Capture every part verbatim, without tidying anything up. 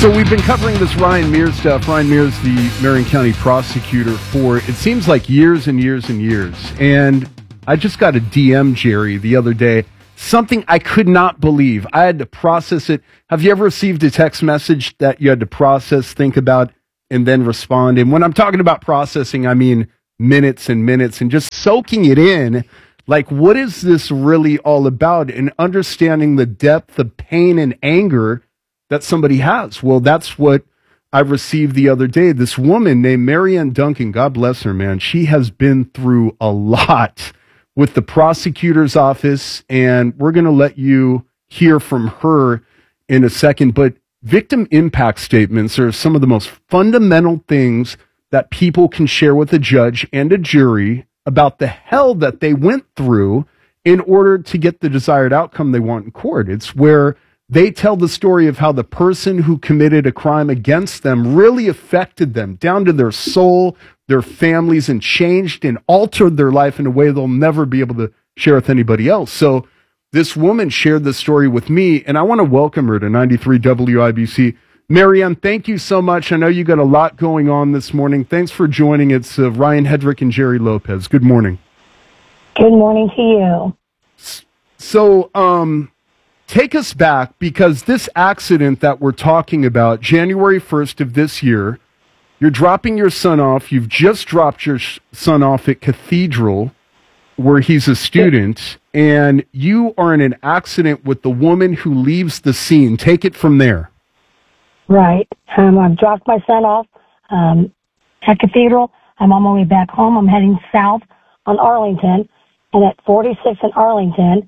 So we've been covering this Ryan Mears stuff. Ryan Mears, the Marion County prosecutor, for it seems like years and years and years. And I just got a D M, Jerry, the other day. Something I could not believe. I had to process it. Have you ever received a text message that you had to process, think about, and then respond? And when I'm talking about processing, I mean minutes and minutes and just soaking it in. Like, what is this really all about? And understanding the depth of pain and anger that somebody has. Well, that's what I received the other day. This woman named Marianne Duncan, God bless her, man. She has been through a lot with the prosecutor's office, and we're going to let you hear from her in a second. But victim impact statements are some of the most fundamental things that people can share with a judge and a jury about the hell that they went through in order to get the desired outcome they want in court. It's where they tell the story of how the person who committed a crime against them really affected them down to their soul, their families, and changed and altered their life in a way they'll never be able to share with anybody else. So this woman shared this story with me, and I want to welcome her to ninety-three W I B C. Marianne, thank you so much. I know you got a lot going on this morning. Thanks for joining. It's uh, Ryan Hedrick and Jerry Lopez. Good morning. Good morning to you. So, um... take us back, because this accident that we're talking about, January first of this year, you're dropping your son off. You've just dropped your sh- son off at Cathedral, where he's a student, and you are in an accident with the woman who leaves the scene. Take it from there. Right. Um, I've dropped my son off um, at Cathedral. I'm on my way back home. I'm heading south on Arlington, and at forty-six in Arlington,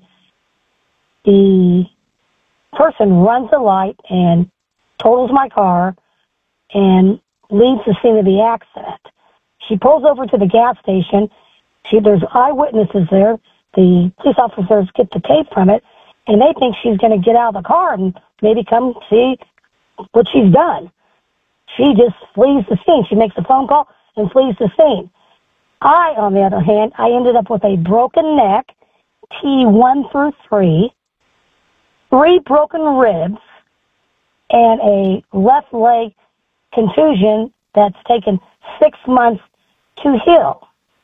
the person runs the light and totals my car and leaves the scene of the accident. She pulls over to the gas station. She, there's eyewitnesses there. The police officers get the tape from it, and they think she's going to get out of the car and maybe come see what she's done. She just flees the scene. She makes a phone call and flees the scene. I, on the other hand, I ended up with a broken neck, T one through three, three broken ribs, and a left leg contusion that's taken six months to heal.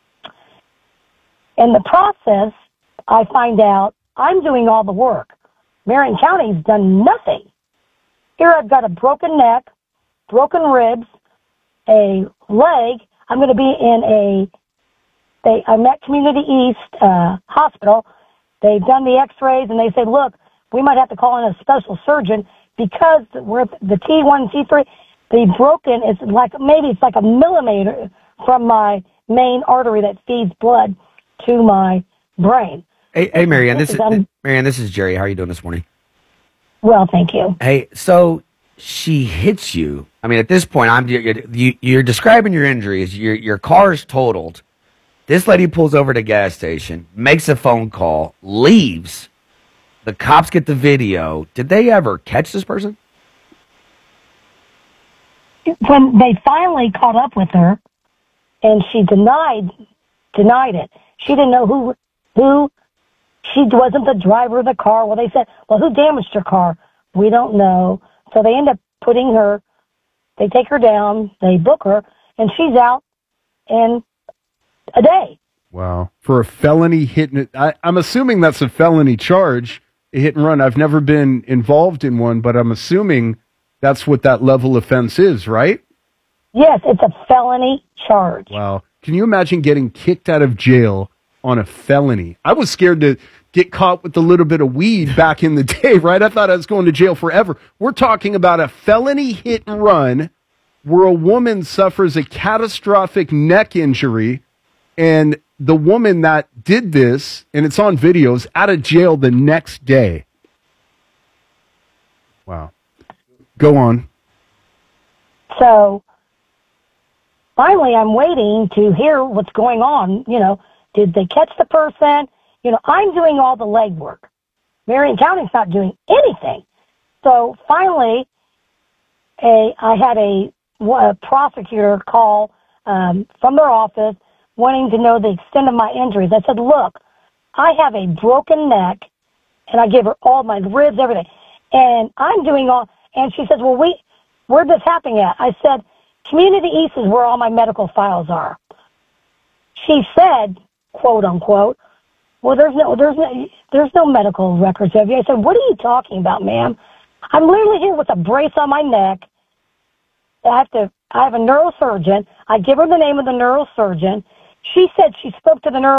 In the process, I find out I'm doing all the work. Marion County's done nothing. Here I've got a broken neck, broken ribs, a leg. I'm going to be in a, they, I'm at Community East uh, Hospital. They've done the x-rays, and they said, look, we might have to call in a special surgeon because we're the T one, T three, the broken is like, maybe it's like a millimeter from my main artery that feeds blood to my brain. Hey, hey Marianne, this is, Marianne, this is Jerry. How are you doing this morning? Well, thank you. Hey, so she hits you. I mean, at this point, I'm you're, you, you're describing your injuries. Your your car is totaled. This lady pulls over to the gas station, makes a phone call, leaves. The cops get the video. Did they ever catch this person? When they finally caught up with her, and she denied denied it. She didn't know who who. She wasn't the driver of the car. Well, they said, well, who damaged her car? We don't know. So they end up putting her, they take her down, they book her, and she's out in a day. Wow. For a felony hit and I, I'm assuming that's a felony charge, a hit and run. I've never been involved in one, but I'm assuming that's what that level offense is, right? Yes, it's a felony charge. Wow. Can you imagine getting kicked out of jail on a felony? I was scared to get caught with a little bit of weed back in the day, right? I thought I was going to jail forever. We're talking about a felony hit and run where a woman suffers a catastrophic neck injury, and the woman that did this, and it's on videos, out of jail the next day. Wow. Go on. So finally, I'm waiting to hear what's going on. You know, did they catch the person? You know, I'm doing all the legwork. Marion County's not doing anything. So finally, a I had a, a prosecutor call um, from their office wanting to know the extent of my injuries. I said, look, I have a broken neck, and I gave her all my ribs, everything. And I'm doing all, and she says, well, we, where'd this happen at? I said, Community East is where all my medical files are. She said, quote unquote, well, there's no, there's no, there's no medical records of you. I said, what are you talking about, ma'am? I'm literally here with a brace on my neck. I have to, I have a neurosurgeon. I give her the name of the neurosurgeon. She said she spoke to the neuro